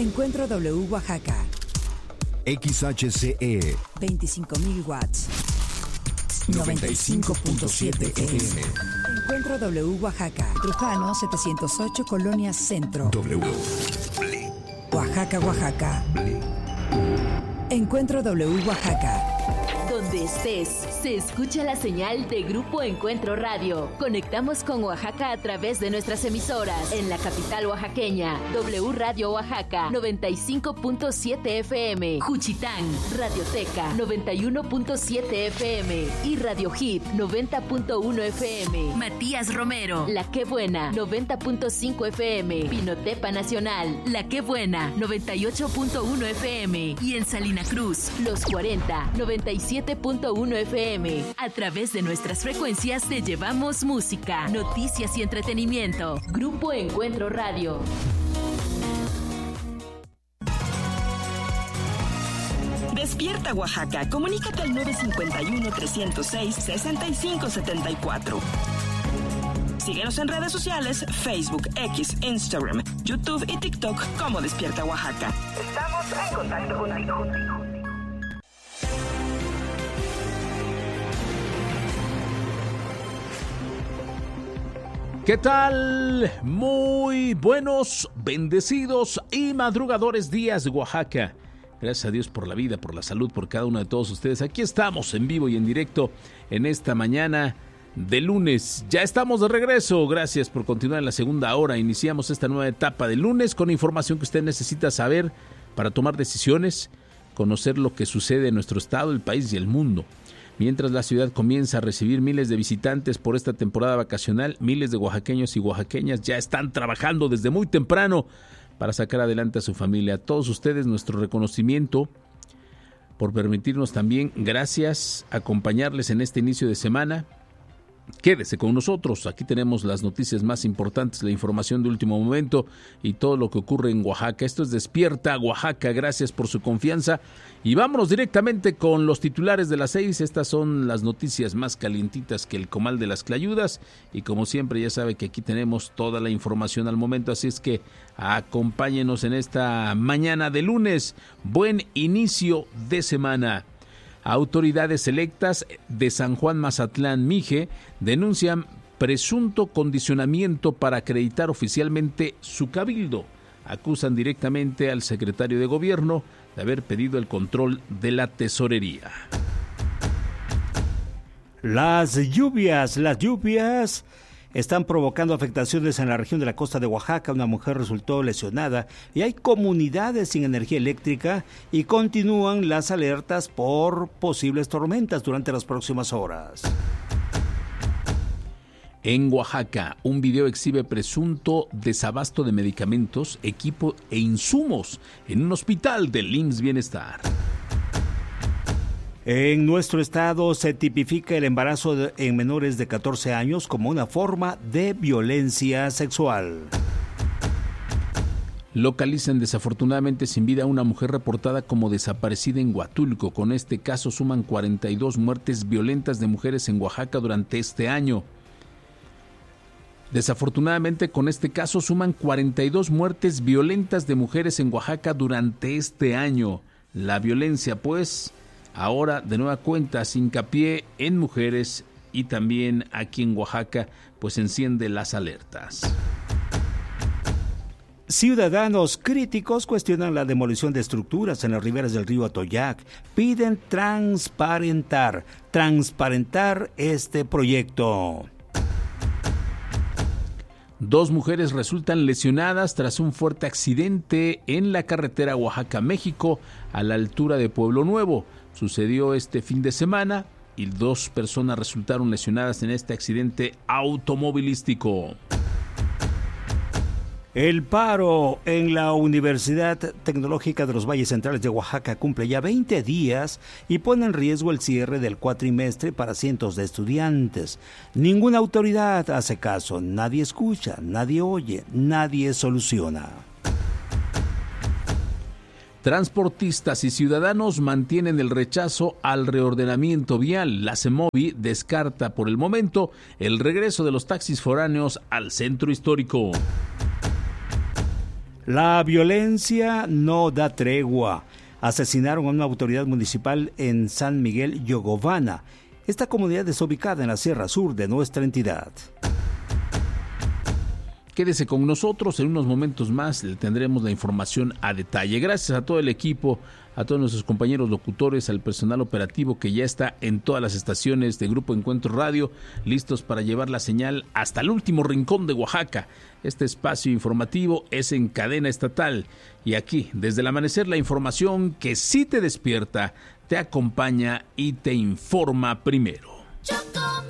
Encuentro W Oaxaca. XHCE 25,000 watts. 95.7 FM. Encuentro W Oaxaca. Trujano 708, Colonia Centro. W. Oaxaca, Oaxaca. Encuentro W Oaxaca. Donde estés, se escucha la señal de Grupo Encuentro Radio. Conectamos con Oaxaca a través de nuestras emisoras. En la capital oaxaqueña, W Radio Oaxaca, 95.7 FM. Juchitán, Radioteca, 91.7 FM. Y Radio Hit, 90.1 FM. Matías Romero, La Qué Buena, 90.5 FM. Pinotepa Nacional, La Qué Buena, 98.1 FM. Y en Salina Cruz, Los 40, 97.1 FM. A través de nuestras frecuencias te llevamos música, noticias y entretenimiento. Grupo Encuentro Radio. Despierta Oaxaca. Comunícate al 951-306-6574. Síguenos en redes sociales, Facebook, X, Instagram, YouTube y TikTok como Despierta Oaxaca. Estamos en contacto contigo. ¿Qué tal? Muy buenos, bendecidos y madrugadores días, Oaxaca. Gracias a Dios por la vida, por la salud, por cada uno de todos ustedes. Aquí estamos en vivo y en directo en esta mañana de lunes. Ya estamos de regreso. Gracias por continuar en la segunda hora. Iniciamos esta nueva etapa de lunes con información que usted necesita saber para tomar decisiones, conocer lo que sucede en nuestro estado, el país y el mundo. Mientras la ciudad comienza a recibir miles de visitantes por esta temporada vacacional, miles de oaxaqueños y oaxaqueñas ya están trabajando desde muy temprano para sacar adelante a su familia. A todos ustedes nuestro reconocimiento por permitirnos también, gracias, acompañarles en este inicio de semana. Quédese con nosotros, aquí tenemos las noticias más importantes, la información de último momento y todo lo que ocurre en Oaxaca. Esto es Despierta Oaxaca, gracias por su confianza y vámonos directamente con los titulares de las 6. Estas son las noticias más calientitas que el comal de las clayudas y como siempre ya sabe que aquí tenemos toda la información al momento, así es que acompáñenos en esta mañana de lunes. Buen inicio de semana. Autoridades electas de San Juan Mazatlán Mije denuncian presunto condicionamiento para acreditar oficialmente su cabildo. Acusan directamente al secretario de gobierno de haber pedido el control de la tesorería. Las lluvias están provocando afectaciones en la región de la costa de Oaxaca. Una mujer resultó lesionada y hay comunidades sin energía eléctrica y continúan las alertas por posibles tormentas durante las próximas horas. En Oaxaca, un video exhibe presunto desabasto de medicamentos, equipo e insumos en un hospital del IMSS Bienestar. En nuestro estado se tipifica el embarazo en menores de 14 años como una forma de violencia sexual. Localizan desafortunadamente sin vida a una mujer reportada como desaparecida en Huatulco. Con este caso suman 42 muertes violentas de mujeres en Oaxaca durante este año. Desafortunadamente con este caso suman 42 muertes violentas de mujeres en Oaxaca durante este año. La violencia, pues, ahora de nueva cuenta se hincapié en mujeres y también aquí en Oaxaca, pues enciende las alertas. Ciudadanos críticos cuestionan la demolición de estructuras en las riberas del río Atoyac. Piden transparentar este proyecto. 2 mujeres resultan lesionadas tras un fuerte accidente en la carretera Oaxaca-México a la altura de Pueblo Nuevo. Sucedió este fin de semana y 2 personas resultaron lesionadas en este accidente automovilístico. El paro en la Universidad Tecnológica de los Valles Centrales de Oaxaca cumple ya 20 días y pone en riesgo el cierre del cuatrimestre para cientos de estudiantes. Ninguna autoridad hace caso, nadie escucha, nadie oye, nadie soluciona. Transportistas y ciudadanos mantienen el rechazo al reordenamiento vial. La CEMOVI descarta por el momento el regreso de los taxis foráneos al centro histórico. La violencia no da tregua. Asesinaron a una autoridad municipal en San Miguel Yogobana. Esta comunidad es ubicada en la Sierra Sur de nuestra entidad. Quédese con nosotros, en unos momentos más le tendremos la información a detalle. Gracias a todo el equipo, a todos nuestros compañeros locutores, al personal operativo que ya está en todas las estaciones de Grupo Encuentro Radio, listos para llevar la señal hasta el último rincón de Oaxaca. Este espacio informativo es en cadena estatal y aquí, desde el amanecer, la información que sí te despierta, te acompaña y te informa primero.